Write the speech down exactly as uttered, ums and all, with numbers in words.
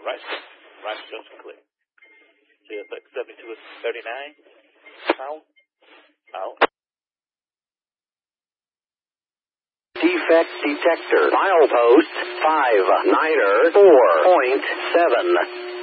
right. Right junction clear. C S X seventy-two thirty-nine. Out. Out. Defect detector. Milepost five niner four point seven.